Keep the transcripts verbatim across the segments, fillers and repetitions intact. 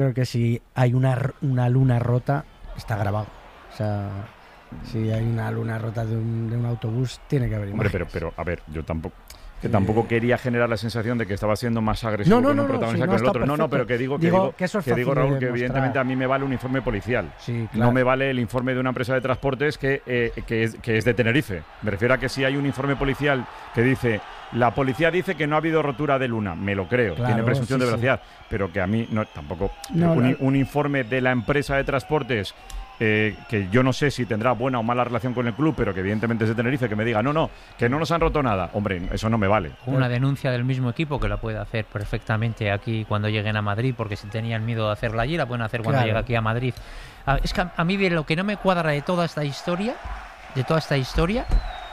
Creo que si hay una, una luna rota, está grabado. O sea, si hay una luna rota de un, de un autobús, tiene que haber imágenes. Hombre, pero, pero, a ver, yo tampoco... Que tampoco quería generar la sensación de que estaba siendo más agresivo no, no, con no, un protagonista no, sí, que no, con el otro. No, no, pero que digo que digo, digo, que, eso es que digo Raúl, de que evidentemente a mí me vale un informe policial. Sí, claro. No me vale el informe de una empresa de transportes que, eh, que, es, que es de Tenerife. Me refiero a que si hay un informe policial que dice, la policía dice que no ha habido rotura de luna, me lo creo, claro, tiene presunción sí, de veracidad, sí. pero que a mí no, tampoco. No, un, no. un informe de la empresa de transportes Eh, que yo no sé si tendrá buena o mala relación con el club, pero que evidentemente es de Tenerife, que me diga, no, no, que no nos han roto nada. Hombre, eso no me vale. Una denuncia del mismo equipo que la puede hacer perfectamente aquí cuando lleguen a Madrid, porque si tenían miedo de hacerla allí, la pueden hacer cuando Claro. llegue aquí a Madrid. A, es que a, a mí bien, lo que no me cuadra de toda esta historia, de toda esta historia,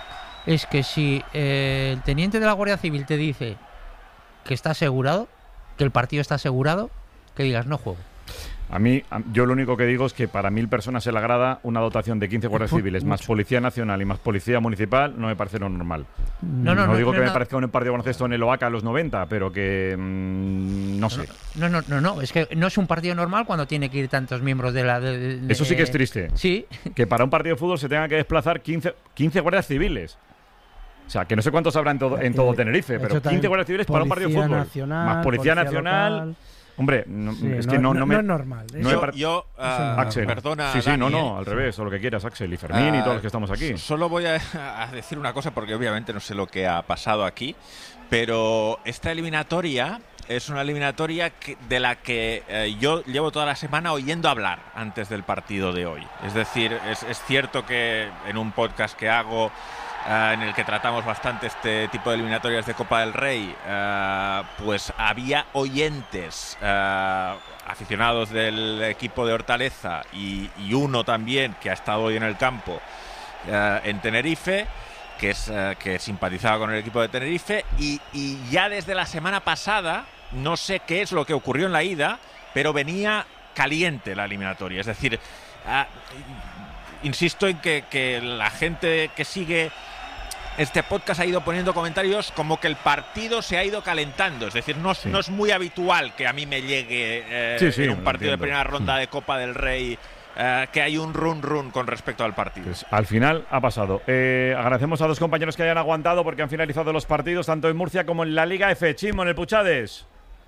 es que si eh, el teniente de la Guardia Civil te dice que está asegurado, que el partido está asegurado, que digas, no juego. A mí, a, yo lo único que digo es que para mil personas en la grada una dotación de quince guardias civiles más Policía Nacional y más Policía Municipal no me parece lo normal. No, no, no, no digo no, que no, me parezca un partido de baloncesto en el O A C A a los noventa, pero que mmm, no sé. No, no, no, no, es que no es un partido normal cuando tiene que ir tantos miembros de la... De, de, Eso sí que es triste. Sí. Que para un partido de fútbol se tenga que desplazar quince, quince guardias civiles. O sea, que no sé cuántos habrá en todo, en todo Tenerife, pero quince guardias civiles para un partido de fútbol. Nacional, más Policía, Policía Nacional... Local. Hombre, no, Sí, es no, que no, no, no me... no es normal. No yo, par... yo uh, Axel. perdona, Sí, sí, Dani, no, no, ¿eh? al revés, o lo que quieras, Axel, y Fermín uh, y todos los que estamos aquí. Solo voy a, a decir una cosa, porque obviamente no sé lo que ha pasado aquí, pero esta eliminatoria es una eliminatoria que, de la que eh, yo llevo toda la semana oyendo hablar antes del partido de hoy. Es decir, es, es cierto que en un podcast que hago, Uh, en el que tratamos bastante este tipo de eliminatorias de Copa del Rey, uh, pues había oyentes, uh, aficionados del equipo de Hortaleza y, y uno también que ha estado hoy en el campo uh, en Tenerife, que es uh, que simpatizaba con el equipo de Tenerife, y, y ya desde la semana pasada, no sé qué es lo que ocurrió en la ida, pero venía caliente la eliminatoria. Es decir, uh, insisto en que, que la gente que sigue este podcast ha ido poniendo comentarios como que el partido se ha ido calentando. Es decir, no, sí. no es muy habitual que a mí me llegue eh, sí, sí, en un partido de primera ronda de Copa del Rey eh, que hay un run run con respecto al partido. Pues al final ha pasado. Eh, agradecemos a dos compañeros que hayan aguantado porque han finalizado los partidos tanto en Murcia como en la Liga F. Chimo, en el Puchades.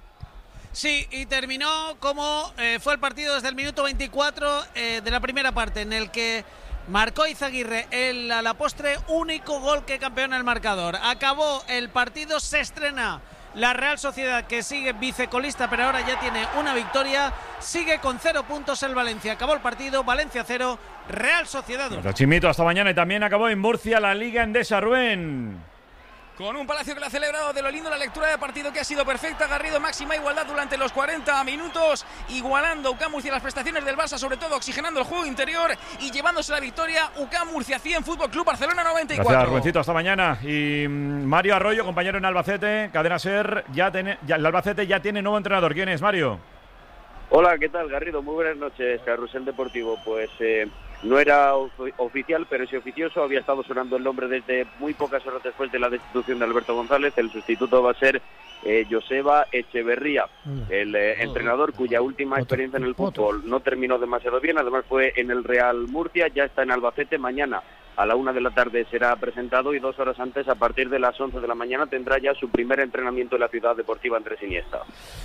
Sí, y terminó como eh, fue el partido desde el minuto veinticuatro eh, de la primera parte, en el que marcó Izaguirre el, a la postre único gol que campeona el marcador. Acabó el partido, se estrena la Real Sociedad, que sigue vicecolista, pero ahora ya tiene una victoria. Sigue con cero puntos el Valencia. Acabó el partido, Valencia cero, Real Sociedad uno. Chimito, hasta mañana. Y también acabó en Murcia la Liga Endesa. Rubén. Con un Palacio que le ha celebrado de lo lindo la lectura de partido, que ha sido perfecta. Garrido, máxima igualdad durante los cuarenta minutos, igualando U C A M Murcia las prestaciones del Barça, sobre todo oxigenando el juego interior y llevándose la victoria. U C A M Murcia cien, Fútbol Club Barcelona noventa y cuatro. Gracias, Rubéncito, hasta mañana. Y mmm, Mario Arroyo, compañero en Albacete, Cadena SER, ya, tiene, ya el Albacete ya tiene nuevo entrenador. ¿Quién es, Mario? Hola, ¿qué tal, Garrido? Muy buenas noches, Carrusel Deportivo. Pues eh, no era of- oficial, pero sí oficioso. Había estado sonando el nombre desde muy pocas horas después de la destitución de Alberto González. El sustituto va a ser eh, Joseba Echeverría, el eh, entrenador cuya última experiencia en el fútbol no terminó demasiado bien. Además fue en el Real Murcia, ya está en Albacete. Mañana a la una de la tarde será presentado y dos horas antes, a partir de las once de la mañana, tendrá ya su primer entrenamiento en la ciudad deportiva Andrés Iniesta.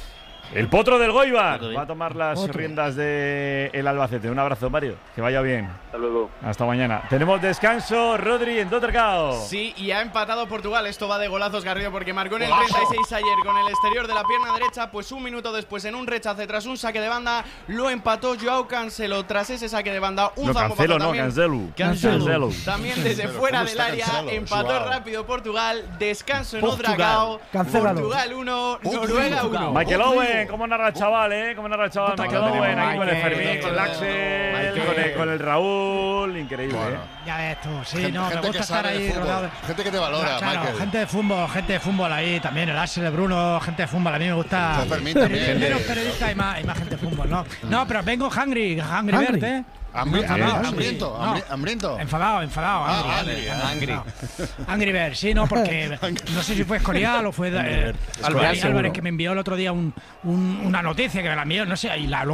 El potro del Goibar va a tomar las Potro. riendas del Albacete. Un abrazo, Mario. Que vaya bien. Hasta luego. Hasta mañana. Tenemos descanso. Rodri en Dotercao. Sí, y ha empatado Portugal. Esto va de golazos, Garrido, porque marcó en el treinta y seis ayer con el exterior de la pierna derecha. Pues un minuto después, en un rechace tras un saque de banda, lo empató Joao Cancelo. Tras ese saque de banda, un no, Cancelo, no, Cancelo. Cancelo. También desde fuera del área, Cancelo? empató Joao. rápido Portugal. Descanso en Odragao. Portugal uno, Noruega uno. Michael Owen, ¿cómo narra el chaval, eh? ¿Cómo narra el chaval? Michael Owen, aquí con el Fermín, con el Axel, con el, con el Raúl. Increíble, bueno. eh. Ya ves tú, sí, gente, no, gente me gusta estar ahí rodeado. Gente que te valora, claro, Michael. Gente de fútbol, gente de fútbol ahí también, el Axel, el Bruno, gente de fútbol, a mí me gusta. Fermín también. Menos periodistas y más, y más gente de fútbol, ¿no? No, pero vengo hungry, hungry, hungry. Bird, ¿eh? Hambre- Enfadado, hambre- sí. hambriento, No. hambre- hambriento. Enfadado, enfadado. Ah, Angry, angry, angry. Angry Bird, sí, no, porque no sé si fue Escorial o fue eh, Escorial Álvarez seguro. que me envió el otro día un, un- una noticia que me la envió, no sé, y la